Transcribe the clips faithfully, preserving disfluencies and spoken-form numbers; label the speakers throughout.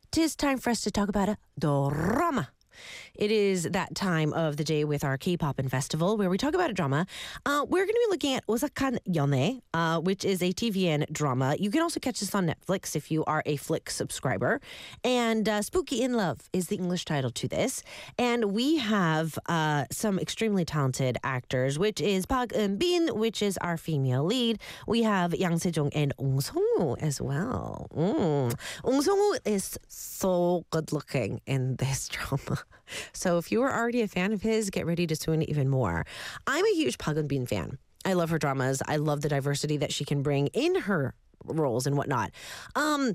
Speaker 1: 'tis time for us to talk about a drama. It is that time of the day with our K-pop and festival where we talk about a drama. Uh, we're going to be looking at 오싹한 연애, uh, which is a T V N drama. You can also catch this on Netflix if you are a Flick subscriber. And uh, Spooky in Love is the English title to this. And we have uh, some extremely talented actors, which is Park Eun-bin, which is our female lead. We have Yang Se-jong and Ong Song-woo as well. Mm. Ong Song-woo is so good looking in this drama. So if you were already a fan of his, get ready to swoon even more. I'm a huge Park Eun-bin fan. I love her dramas. I love the diversity that she can bring in her roles and whatnot. Um,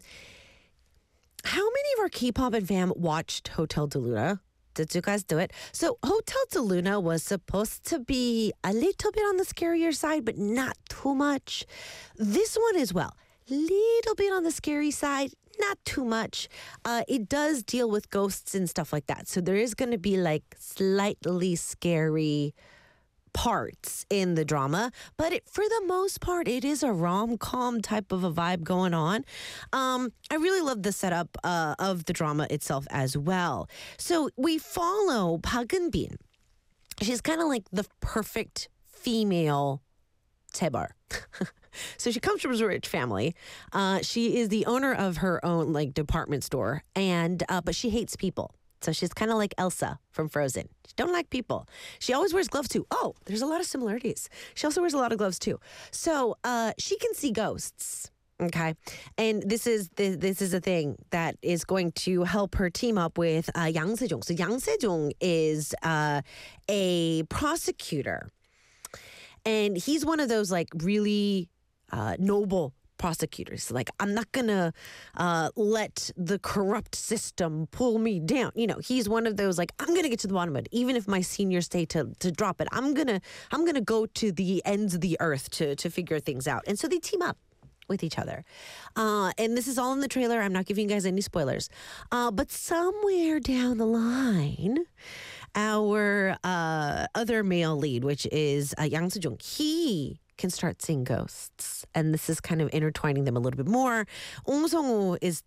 Speaker 1: how many of our K-pop and fam watched Hotel de Luna? Did you guys do it? So Hotel de Luna was supposed to be a little bit on the scarier side, but not too much. This one as well. Little bit on the scary side, not too much. Uh, it does deal with ghosts and stuff like that. So there is going to be like slightly scary parts in the drama, but it, for the most part, it is a rom-com type of a vibe going on. Um, I really love the setup uh, of the drama itself as well. So we follow Park Eun-bin. She's kind of like the perfect female Taebar. So she comes from a rich family. Uh, she is the owner of her own like department store, and uh, but she hates people. So she's kind of like Elsa from Frozen. She don't like people. She always wears gloves too. Oh, there's a lot of similarities. She also wears a lot of gloves too. So uh, she can see ghosts. Okay, and this is the, this is a thing that is going to help her team up with uh, Yang Se-jong. So Yang Se-jong is uh, a prosecutor, and he's one of those like really uh, noble prosecutors. Like, I'm not gonna uh, let the corrupt system pull me down. You know, he's one of those like, I'm gonna get to the bottom of it, even if my seniors say to to drop it. I'm gonna I'm gonna go to the ends of the earth to to figure things out. And so they team up with each other. Uh, and this is all in the trailer. I'm not giving you guys any spoilers. Uh, but somewhere down the line, our uh, other male lead, which is uh, Yang Se-jong, he can start seeing ghosts. And this is kind of intertwining them a little bit more. Ong Song-woo is,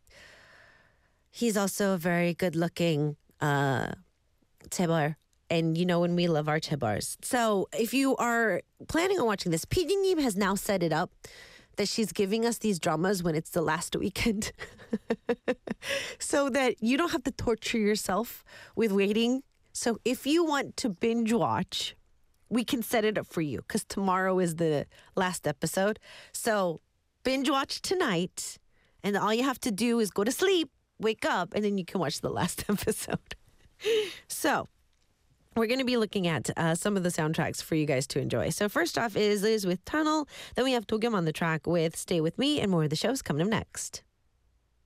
Speaker 1: he's also a very good-looking uh, Taebar. And you know when we love our Taebars. So if you are planning on watching this, 피디님 has now set it up that she's giving us these dramas when it's the last weekend. So that you don't have to torture yourself with waiting. So if you want to binge watch, we can set it up for you because tomorrow is the last episode. So binge watch tonight, and all you have to do is go to sleep, wake up, and then you can watch the last episode. So we're going to be looking at uh, some of the soundtracks for you guys to enjoy. So first off is, is with Tunnel. Then we have Dogyeom on the track with Stay With Me, and more of the shows coming up next.